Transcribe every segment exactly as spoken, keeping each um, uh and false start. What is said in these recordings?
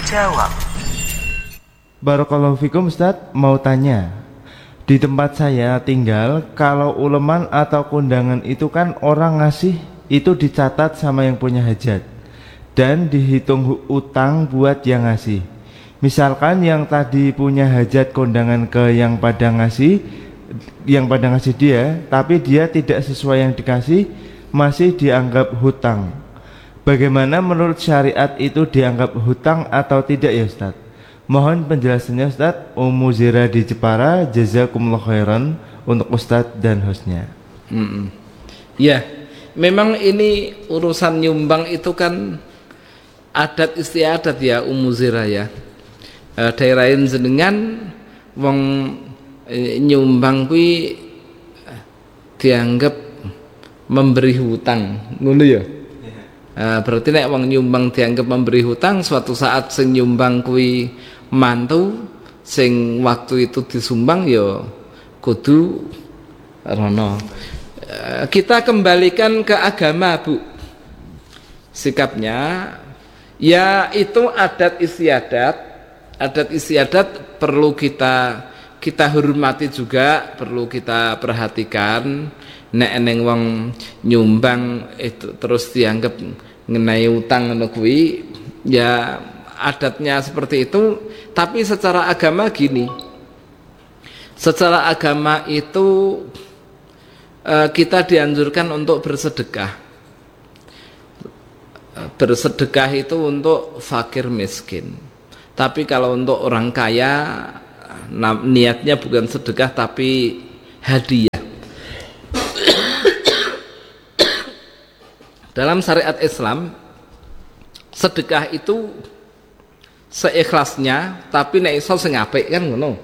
terjawab. Barakallahu fikum Ustaz, mau tanya. Di tempat saya tinggal, kalau uleman atau kondangan itu kan orang ngasih itu dicatat sama yang punya hajat dan dihitung utang buat yang ngasih. Misalkan yang tadi punya hajat kondangan ke yang pada ngasih, yang pada ngasih dia, tapi dia tidak sesuai yang dikasih, masih dianggap hutang. Bagaimana menurut syariat itu dianggap hutang atau tidak ya Ustaz? Mohon penjelasannya Ustaz. Ummu Zira di Jepara, jazakumullah khairan untuk Ustaz dan hostnya. Hmm. Ya, memang ini urusan nyumbang itu kan adat istiadat ya Ummu Zira ya. E, daerahin jenengan wong e, nyumbang kuwi dianggap memberi hutang, ngono ya. E, berarti nek wong nyumbang dianggap memberi hutang, suatu saat sing nyumbang kuwi mantu sing waktu itu disumbang ya kudu rono. E, kita kembalikan ke agama Bu. Sikapnya ya itu adat istiadat. Adat istiadat perlu kita kita hormati juga, perlu kita perhatikan. Nek eneng wong nyumbang itu terus dianggap ngenai utang ngono kuwi ya adatnya seperti itu. Tapi secara agama gini, secara agama itu eh, kita dianjurkan untuk bersedekah. Bersedekah itu untuk fakir miskin. Tapi kalau untuk orang kaya niatnya bukan sedekah tapi hadiah. Dalam syariat Islam sedekah itu seikhlasnya, tapi nek iso sing apik kan ngono.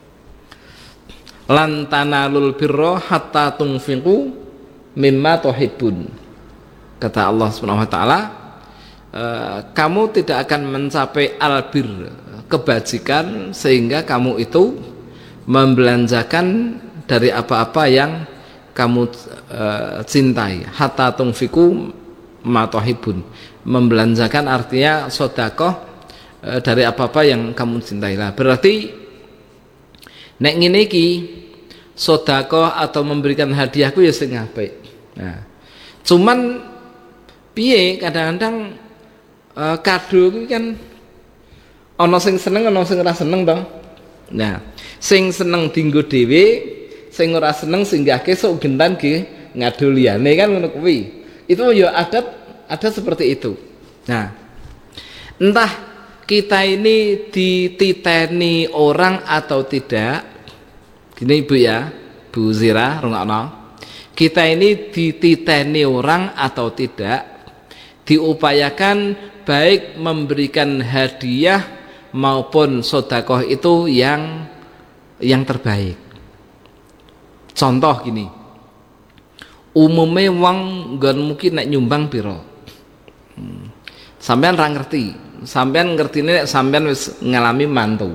Lan tanalul birra hatta tunfiqu mimma tuhibbun. Kata Allah Subhanahu wa taala, e, kamu tidak akan mencapai albir, kebajikan, sehingga kamu itu membelanjakan dari apa-apa yang kamu e, cintai. Hatta tunfiqu ma tuhibbun. Membelanjakan artinya sedekah dari apa-apa yang kamu cintai lah. Berarti nek ngene iki sedekah atau memberikan hadiahku ya sing apik. Nah, cuman piye kadang-kadang e, kado iki kan ana sing seneng ana sing ora seneng to. Nah, sing seneng dienggo dhewe, sing ora seneng singgahke sok gentan ge ngado liyane kan ngono kuwi. Itu ya adat ada seperti itu. Nah, entah kita ini dititeni orang atau tidak, gini Ibu ya, Bu Zira, rungokno. Kita ini dititeni orang atau tidak, diupayakan baik memberikan hadiah maupun sedekah itu yang yang terbaik. Contoh gini, umumnya wong nggon mungkin nek nyumbang piro, hmm. sampean ra ngerti. Sampean ngertine nek sampean wis ngalami mantu.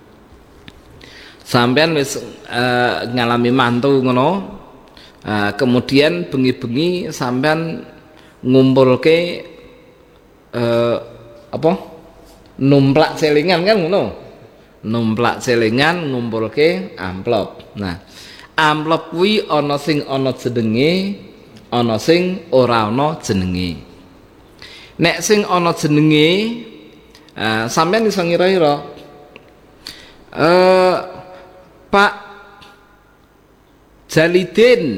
Sampean wis uh, ngalami mantu ngono. Uh, kemudian bengi-bengi sampean ngumpulke uh, apa? Numplak celingan kan ngono. Numplak celingan ngumpulke amplop. Nah, amplop kuwi ana sing ana jenenge, ana sing ora ana jenenge. Nek sing ana jenenge Uh, sampean iso ngira-ngira uh, Pak Jalidin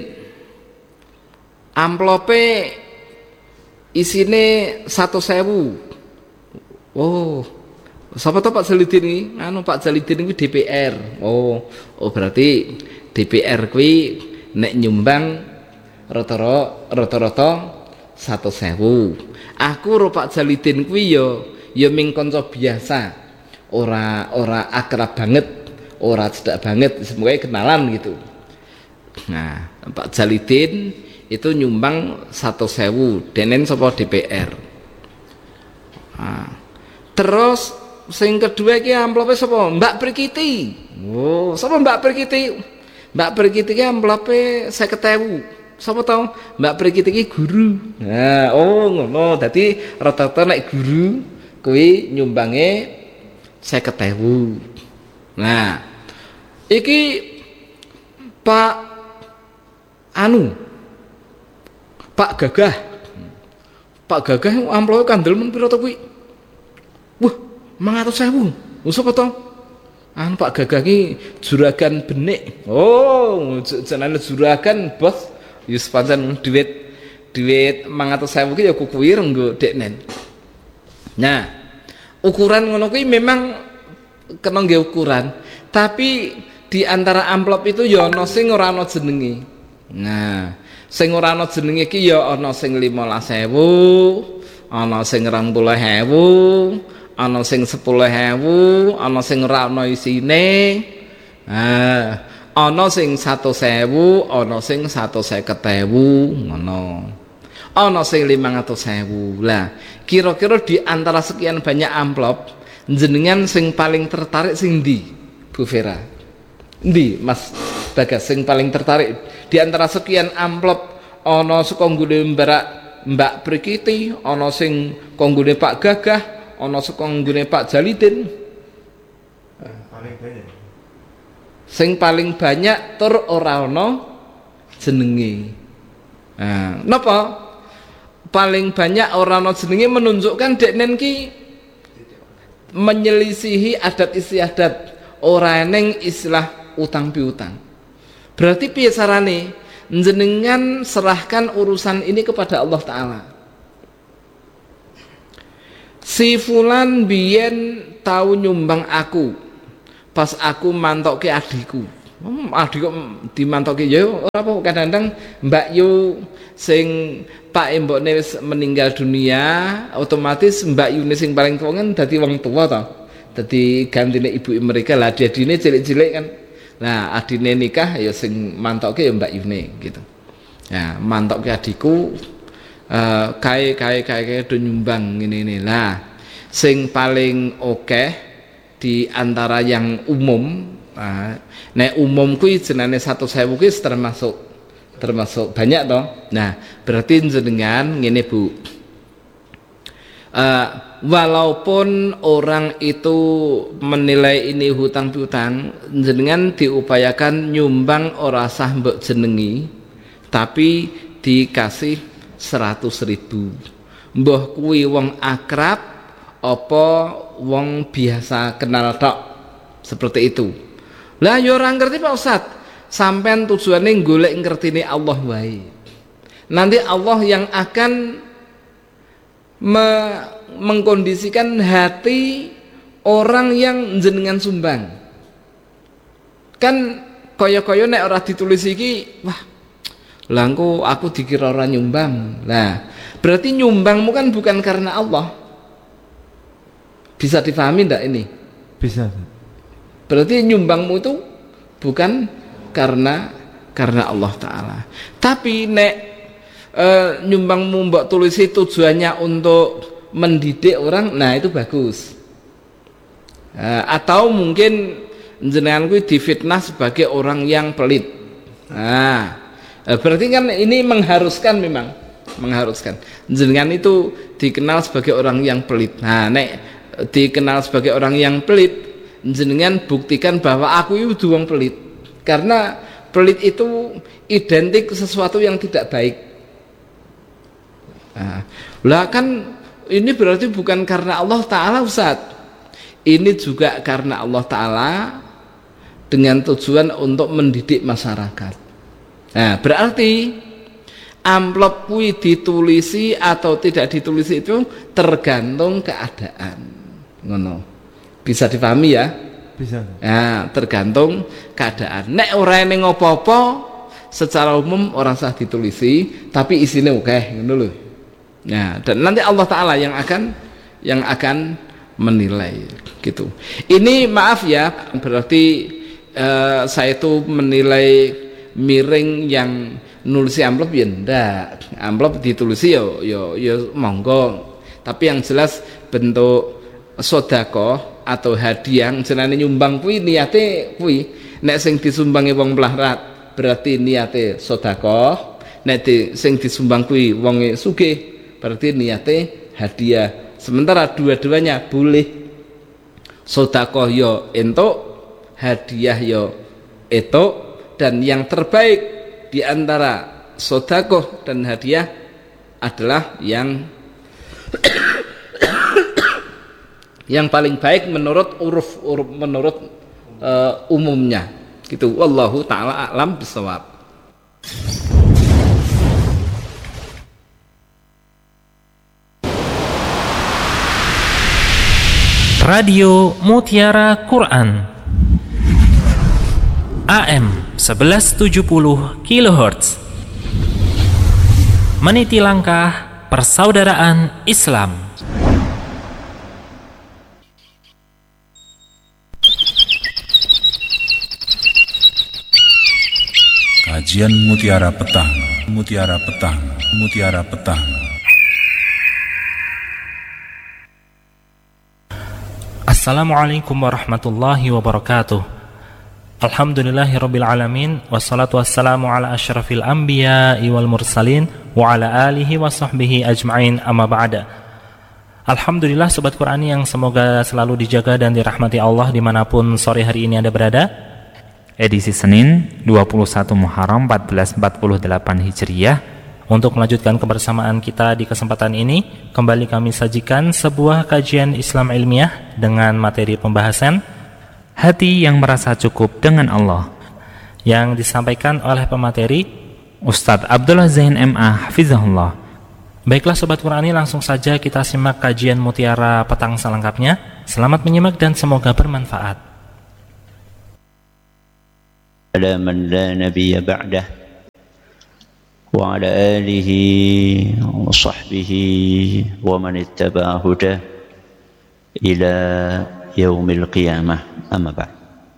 amplope isine satu sewu. Oh, sapa to Pak Jalidin iki? Anu Pak Jalidin kuwi D P R. Oh, oh berarti D P R kuwi nek nyumbang rata-rata satu sewu. Aku ro Pak Jalidin kuwi ya ya ming kanca biasa, ora ora akrab banget, ora cedak banget, semuanya kenalan gitu. Nah, Pak Jalidin itu nyumbang satu sewu, denen sapa D P R. Nah, terus sing kedua iki amplope sapa? Mbak Prikiti. Oh, sapa Mbak Prikiti? Mbak Prikiti ki amplope seket ewu. Sapa tau? Mbak Prikiti ki guru. Nah, oh ngono. Dadi rata-rata nek guru kuwi nyumbange seket ewu. Nah, iki Pak anu Pak Gagah. Pak Gagah amploke kandel men pira to kuwi? Wah, lima ratus ribu. Wis apa to? Anu Pak Gagah ki juragan benik. Oh, jenenge juragan bos. Ya pancen duit duit lima ratus ribu ki ya kuwi renggo deknen. Nah, ukuran ngono kuwi memang kena nggih ukuran, tapi di antara amplop itu ya ana sing ora ana jenenge. Nah, sing ora ana jenenge iki ya ana sing limolas ewu, ana sing rong puluh ewu, ana sing sepuluh ewu, ana sing ora ana isine. Nah, ana sing seratus ewu, ana sing seratus seket ewu, ngono. Ana sing lima ratus ewu. Lah, kira-kira di antara sekian banyak amplop, jenengan sing paling tertarik sing ndi, Bu Vera? Ndi, Mas Bagas sing paling tertarik di antara sekian amplop? Ana saka nggone Mbak Mbak Prikiti, ana sing konggone Pak Gagah, ana saka nggone Pak Jalidin. Paling banyak. Sing paling banyak tur ora ana jenenge. Nah, napa? Paling banyak orang no jenenge menunjukkan deknen ki menyelisihi adat istiadat orang neng istilah utang piutang. Berarti piye carane jenengan serahkan urusan ini kepada Allah Ta'ala. Si fulan biyen tahu nyumbang aku pas aku mantokke adikku. Hmm, adik kok dimantokke ya ora apa kadang-kadang Mbak Yu sing Pak embokne wis meninggal dunia, otomatis Mbak Yune sing paling tuwa kan dadi wong tua to. Dadi gantine ibu mereka lah, adine cilik-cilik kan. Nah, adine nikah ya sing mantokke ya Mbak Yune gitu. Ya, mantokke adikku eh kae kae kae kae do nyumbang ngene-ngene. Lah, sing paling akeh di antara yang umum, nah, nek umum kuwi jenenge seratus ribu kuwi termasuk termasuk banyak toh. Nah, berarti jenengan ngene Bu. Uh, walaupun orang itu menilai ini hutang piutang, jenengan diupayakan nyumbang ora sah mbok jenengi, tapi dikasih seratus ribu. Mbah kuwi wong akrab apa wong biasa kenal tok, seperti itu. Lah ya ora ngerti Pak Ustaz. Sampean tujuannya golek ngertine Allah wae. Nanti Allah yang akan me mengkondisikan hati orang yang jenengan sumbang. Kan kaya-kaya nek ora ditulis iki, wah, lah engko aku dikira ora nyumbang. Lah, berarti nyumbangmu kan bukan karena Allah. Bisa difahami ndak ini? Bisa. Berarti nyumbangmu itu bukan karena karena Allah Ta'ala. Tapi nek e, nyumbangmu mbok tulisi tujuannya untuk mendidik orang, nah itu bagus. E, atau mungkin jenengan kuwi difitnah sebagai orang yang pelit. Nah, e, berarti kan ini mengharuskan, memang mengharuskan jenengan itu dikenal sebagai orang yang pelit. Nah, nek dikenal sebagai orang yang pelit, jenengan buktikan bahwa aku itu wong pelit. Karena pelit itu identik sesuatu yang tidak baik. Nah, lah kan ini berarti bukan karena Allah Ta'ala Ustaz. Ini juga karena Allah Ta'ala dengan tujuan untuk mendidik masyarakat. Nah, berarti amplop kuwi ditulisi atau tidak ditulisi itu tergantung keadaan. Ngono. Bisa dipahami ya? Bisa. Ya, tergantung keadaan. Nek ora ning apa-apa secara umum orang sah ditulisi, tapi isinya oke, okay, ngono lho. Nah, dan nanti Allah Ta'ala yang akan yang akan menilai gitu. Ini maaf ya, berarti eh, saya itu menilai miring yang nulis amplop ya ndak. Amplop ditulisi yo yo yo monggo. Tapi yang jelas bentuk sedekah atau hadiah jenenge nyumbang kuwi niate kuwi nek sing disumbangi wong melarat berarti niate sedekah, nek di, sing disumbang kuwi wong sugih berarti niate hadiah. Sementara dua-duanya boleh Sedekah yo entuk, hadiah yo entuk, dan yang terbaik di antara sedekah dan hadiah adalah yang yang paling baik menurut uruf, uruf menurut uh, umumnya. Gitu. Wallahu taala a'lam bishawab. Radio Mutiara Quran A M seribu tujuh puluh kilohertz, meniti langkah persaudaraan Islam. Kajian Mutiara Petang, Mutiara Petang, Mutiara Petang. Assalamualaikum warahmatullahi wabarakatuh. Alhamdulillahirabbil alamin, wassalatu wassalamu ala asyrafil anbiya'i wal mursalin wa ala alihi wa sahbihi ajma'in, amma ba'da. Alhamdulillah sobat Qurani yang semoga selalu dijaga dan dirahmati Allah dimanapun sore hari ini Anda berada. Edisi Senin dua puluh satu Muharram seribu empat ratus empat puluh delapan Hijriah. Untuk melanjutkan kebersamaan kita di kesempatan ini, kembali kami sajikan sebuah kajian Islam ilmiah dengan materi pembahasan Hati yang merasa cukup dengan Allah, yang disampaikan oleh pemateri Ustadz Abdullah Zain M A Hafizahullah. Baiklah sobat Qurani, langsung saja kita simak kajian Mutiara Petang selengkapnya. Selamat menyimak dan semoga bermanfaat. على من لا نبي بعده وعلى آله وصحبه ومن اتبع هداه إلى يوم القيامة أما بعد.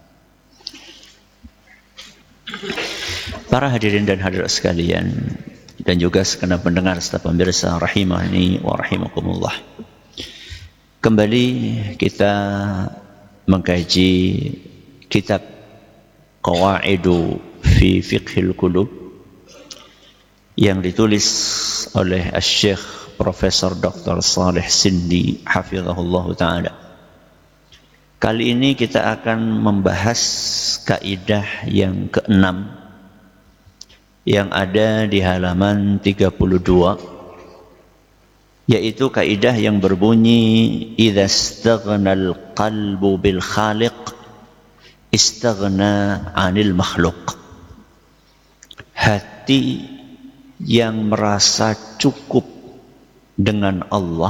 Para hadirin dan hadirat sekalian, dan juga segenap pendengar serta pemirsa rahimani wa rahimakumullah, kembali kita mengkaji kitab Qawaidu fi Fiqhil Qulub yang ditulis oleh Syekh Profesor Doktor Saleh Sindi hafizahullah taala. Kali ini kita akan membahas kaidah yang keenam yang ada di halaman tiga puluh dua, yaitu kaidah yang berbunyi idza istaghnal qalbu bil khaliq istaghna 'anil makhluk. Hati yang merasa cukup dengan Allah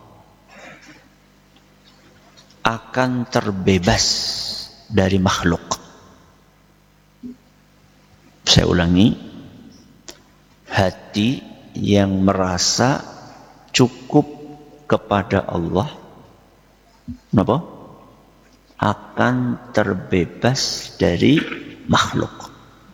akan terbebas dari makhluk. Saya ulangi, hati yang merasa cukup kepada Allah, kenapa? Akan terbebas dari makhluk,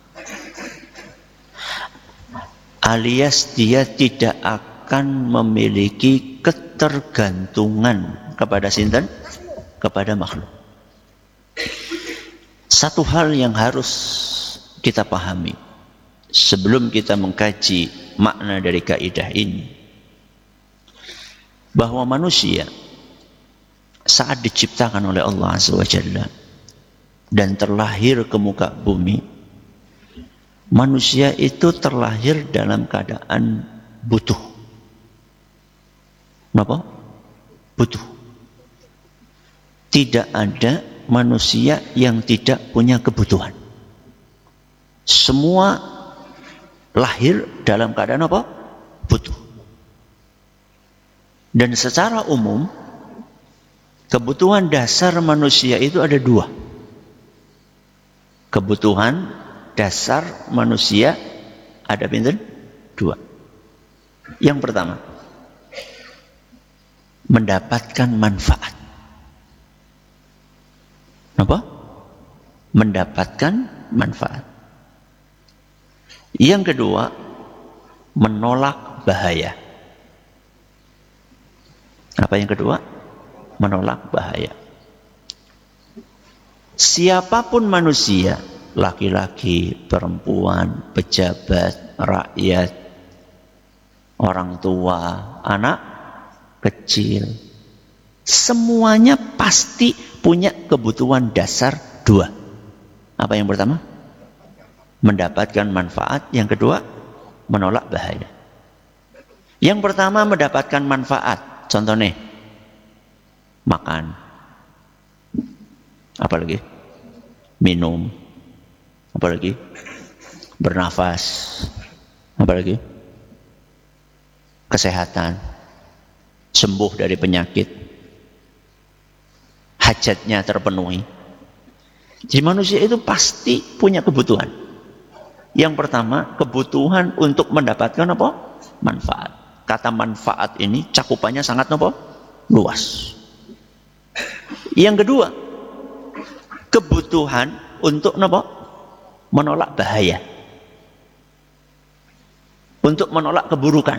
alias dia tidak akan memiliki ketergantungan kepada sinten, kepada makhluk. Satu hal yang harus kita pahami sebelum kita mengkaji makna dari kaidah ini, bahwa manusia saat diciptakan oleh Allah Azza wa Jalla dan terlahir ke muka bumi, manusia itu terlahir dalam keadaan butuh. Kenapa? Butuh. Tidak ada manusia yang tidak punya kebutuhan. Semua lahir dalam keadaan apa? Butuh. Dan secara umum kebutuhan dasar manusia itu ada dua. Kebutuhan dasar manusia ada pinten? Dua. Yang pertama, mendapatkan manfaat. Apa? Mendapatkan manfaat. Yang kedua, menolak bahaya. Apa yang kedua? Menolak bahaya. Siapapun manusia, laki-laki, perempuan, pejabat, rakyat, orang tua, anak kecil, Semuanya pasti punya kebutuhan dasar dua. Apa yang pertama? Mendapatkan manfaat. Yang kedua, menolak bahaya. Yang pertama mendapatkan manfaat. Contohnya, makan. Apalagi? Minum. Apalagi? Bernafas. Apalagi? Kesehatan. Sembuh dari penyakit. Hajatnya terpenuhi. Jadi manusia itu pasti punya kebutuhan. Yang pertama, kebutuhan untuk mendapatkan apa? Manfaat. Kata manfaat ini cakupannya sangat apa? Luas. Yang kedua, kebutuhan untuk apa? Menolak bahaya. Untuk menolak keburukan.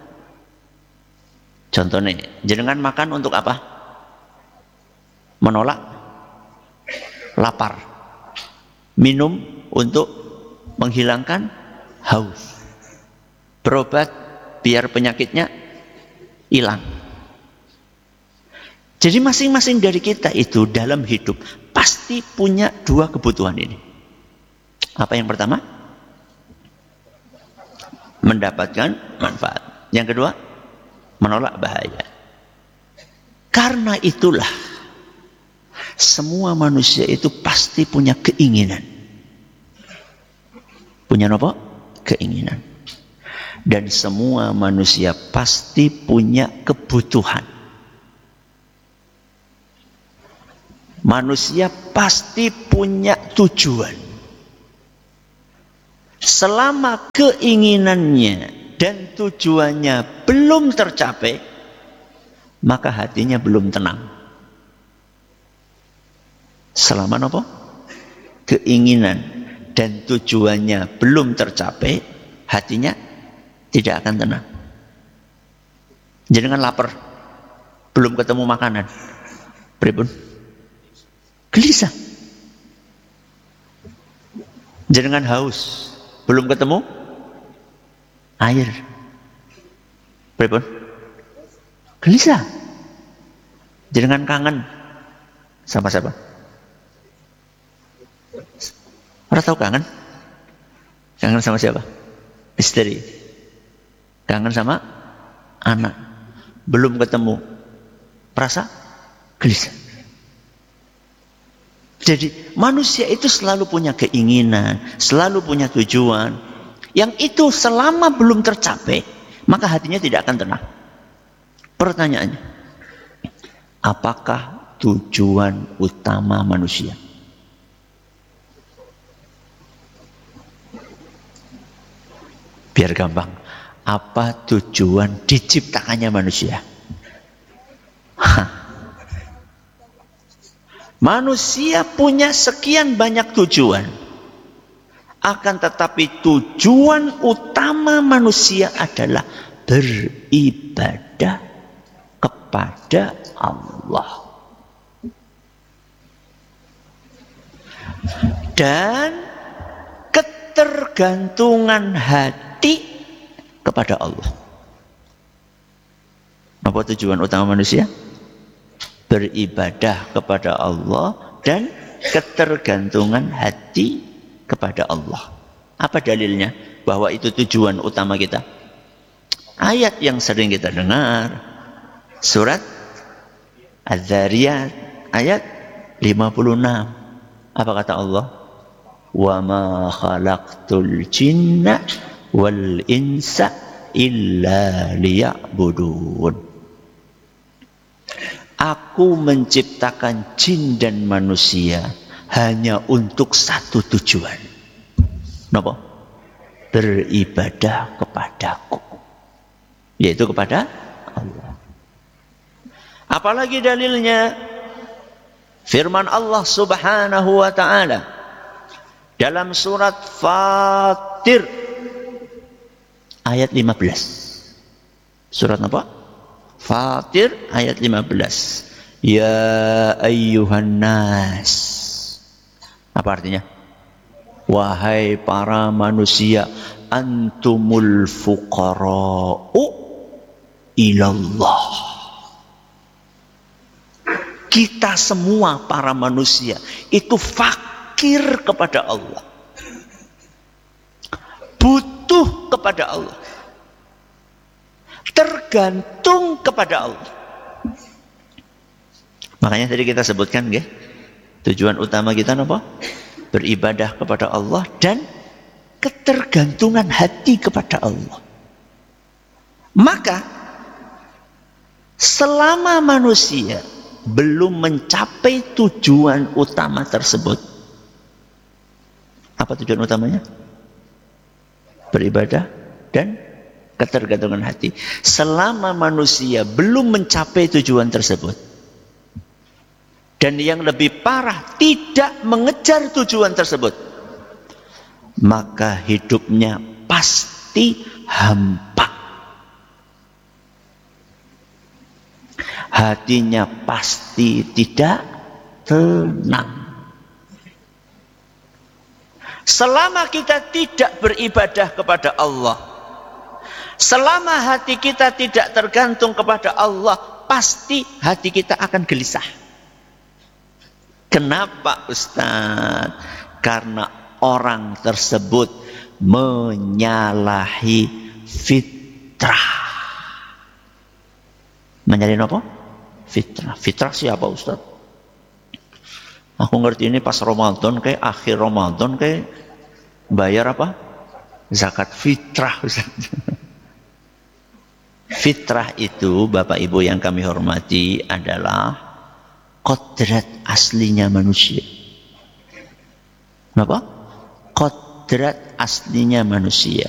Contohnya, jenengan makan untuk apa? Menolak lapar. Minum untuk menghilangkan haus. Berobat biar penyakitnya hilang. Jadi masing-masing dari kita itu dalam hidup pasti punya dua kebutuhan ini. Apa yang pertama? Mendapatkan manfaat. Yang kedua, menolak bahaya. Karena itulah semua manusia itu pasti punya keinginan. Punya apa? Keinginan. Dan semua manusia pasti punya kebutuhan. Manusia pasti punya tujuan. Selama keinginannya dan tujuannya belum tercapai, maka hatinya belum tenang. Selama apa? Keinginan dan tujuannya belum tercapai, hatinya tidak akan tenang. Jenengan lapar, belum ketemu makanan, pripun? Gelisah. Jenengan haus, belum ketemu air, pripun? Gelisah. Jenengan kangen sama siapa? Orang tahu kangen? Kangen sama siapa? Istri. Kangen sama anak. Belum ketemu. Perasa gelisah. Jadi manusia itu selalu punya keinginan, selalu punya tujuan. Yang itu selama belum tercapai, maka hatinya tidak akan tenang. Pertanyaannya, apakah tujuan utama manusia? Biar gampang, apa tujuan diciptakannya manusia? Hah. Manusia punya sekian banyak tujuan. Akan tetapi tujuan utama manusia adalah beribadah kepada Allah. Dan ketergantungan hati kepada Allah. Apa tujuan utama manusia? Beribadah kepada Allah dan ketergantungan hati kepada Allah. Apa dalilnya bahwa itu tujuan utama kita? Ayat yang sering kita dengar, surat Az-Zariyat ayat lima puluh enam. Apa kata Allah? Wa ma khalaqtul jinna wal insa illa liya'budun. Aku menciptakan jin dan manusia hanya untuk satu tujuan. Napa? Beribadah kepadaku. Yaitu kepada Allah. Apalagi dalilnya? Firman Allah Subhanahu wa ta'ala dalam surat Fatir ayat lima belas. Surat apa? Fatir ayat lima belas. Ya ayyuhan nas. Apa artinya? Wahai para manusia, antumul fuqara'u ilallah. Kita semua para manusia itu fakir kepada Allah, butuh kepada Allah, tergantung kepada Allah. Makanya tadi kita sebutkan, nggih, tujuan utama kita apa? Beribadah kepada Allah dan ketergantungan hati kepada Allah. Maka selama manusia belum mencapai tujuan utama tersebut, apa tujuan utamanya? Beribadah dan ketergantungan hati. Selama manusia belum mencapai tujuan tersebut, dan yang lebih parah tidak mengejar tujuan tersebut, maka hidupnya pasti hampa. Hatinya pasti tidak tenang. Selama kita tidak beribadah kepada Allah, selama hati kita tidak tergantung kepada Allah, pasti hati kita akan gelisah. Kenapa, Ustaz? Karena orang tersebut menyalahi fitrah. Menyalahi apa? Fitrah. Fitrah siapa, Ustaz? Aku ngerti ini pas Ramadan, kayak akhir Ramadan, kayak bayar apa? Zakat fitrah, Ustaz. Fitrah itu, Bapak Ibu yang kami hormati, adalah kodrat aslinya manusia. Apa? Kodrat aslinya manusia.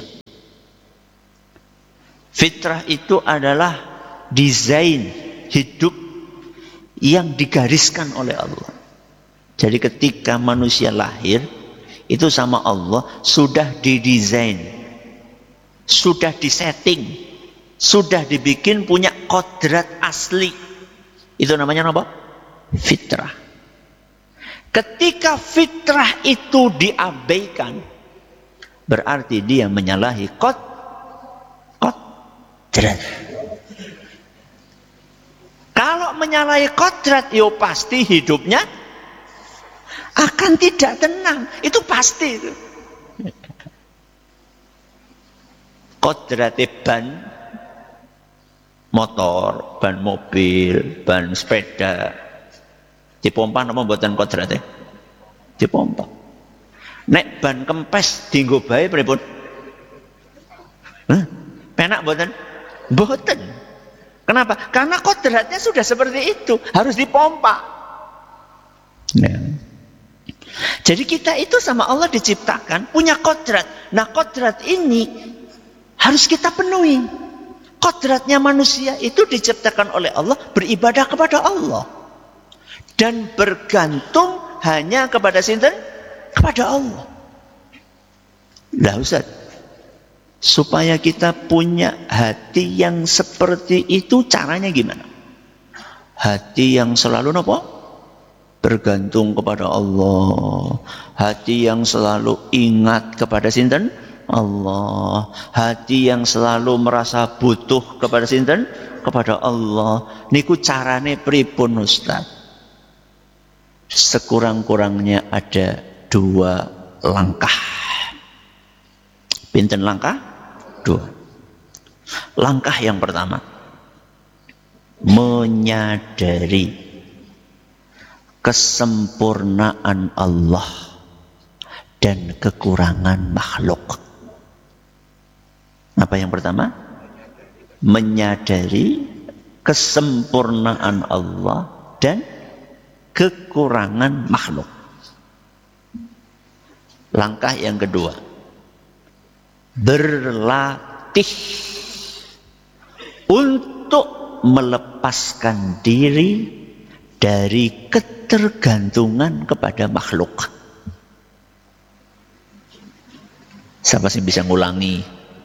Fitrah itu adalah desain hidup yang digariskan oleh Allah. Jadi ketika manusia lahir, itu sama Allah sudah didesain, sudah disetting, sudah dibikin punya kodrat asli. Itu namanya apa? Fitrah. Ketika fitrah itu diabaikan, berarti dia menyalahi kod kodrat. Kalau menyalahi kodrat, yo pasti hidupnya akan tidak tenang. Itu pasti itu. Kodrat ban motor, ban mobil, ban sepeda, dipompa nama buatan kodratnya, dipompa. Nek ban kempes dienggo bae pripun? Hah? Penak buatan? Buatan. Kenapa? Karena kodratnya sudah seperti itu, harus dipompa. Ya. Jadi kita itu sama Allah diciptakan punya kodrat. Nah, kodrat ini harus kita penuhi. Kodratnya manusia itu diciptakan oleh Allah beribadah kepada Allah dan bergantung hanya kepada sinten? Kepada Allah. Lah Ustaz, supaya kita punya hati yang seperti itu, caranya gimana? Hati yang selalu apa? Bergantung kepada Allah. Hati yang selalu ingat kepada sinten? Allah. Hati yang selalu merasa butuh kepada sinten? Kepada Allah. Niku carane pripun, Ustaz? Sekurang-kurangnya ada dua langkah. Pinten langkah? Dua. Langkah yang pertama, menyadari kesempurnaan Allah dan kekurangan makhluk. Apa yang pertama? Menyadari kesempurnaan Allah dan kekurangan makhluk. Langkah yang kedua, berlatih untuk melepaskan diri dari ketergantungan kepada makhluk. Siapa sih bisa ngulangi?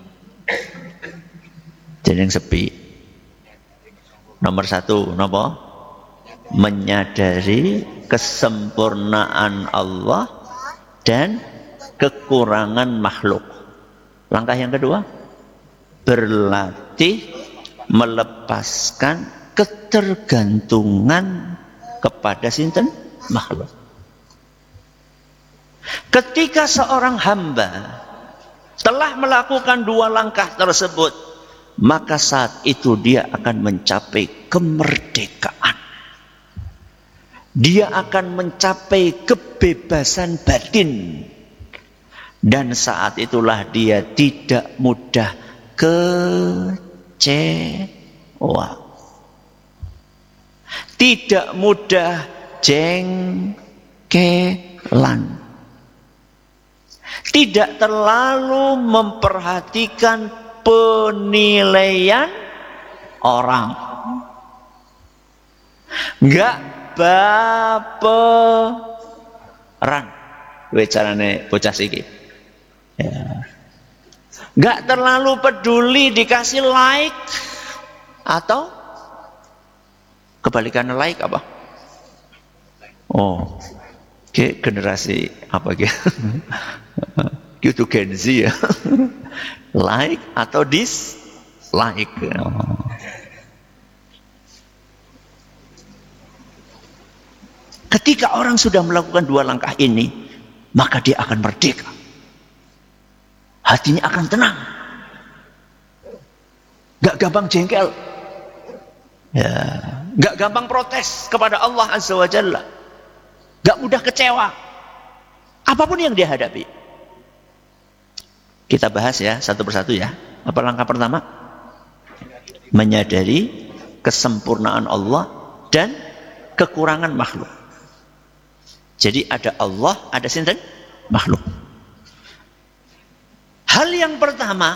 Jadi yang sepi. Nomor satu, nopo? Menyadari kesempurnaan Allah dan kekurangan makhluk. Langkah yang kedua, berlatih melepaskan ketergantungan kepada sinten makhluk. Ketika seorang hamba telah melakukan dua langkah tersebut, maka saat itu dia akan mencapai kemerdekaan. Dia akan mencapai kebebasan batin. Dan saat itulah dia tidak mudah kecewa. Tidak mudah jengkelan. Tidak terlalu memperhatikan penilaian orang. Enggak baperan. Bicarane bocah siki. Ya. Enggak terlalu peduli dikasih like atau kebalikannya like apa? Oh, ke generasi apa gitu? Gitu Gen Z ya. Like atau dislike. Oh. Ketika orang sudah melakukan dua langkah ini, maka dia akan merdeka. Hatinya akan tenang. Gak gampang jengkel. Ya, gak gampang protes kepada Allah Azza wa Jalla. Gak mudah kecewa. Apapun yang dia hadapi. Kita bahas ya satu persatu ya. Apa langkah pertama? Menyadari kesempurnaan Allah dan kekurangan makhluk. Jadi ada Allah, ada sinten makhluk. Hal yang pertama